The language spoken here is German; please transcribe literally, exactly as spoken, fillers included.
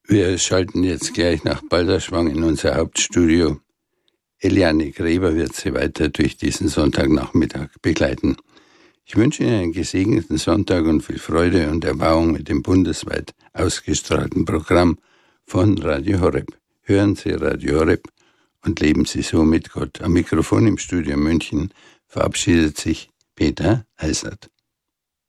Wir schalten jetzt gleich nach Balderschwang in unser Hauptstudio. Eliane Gräber wird Sie weiter durch diesen Sonntagnachmittag begleiten. Ich wünsche Ihnen einen gesegneten Sonntag und viel Freude und Erbauung mit dem bundesweit ausgestrahlten Programm von Radio Horeb. Hören Sie Radio Horeb und leben Sie so mit Gott. Am Mikrofon im Studio München verabschiedet sich Peter Eisert.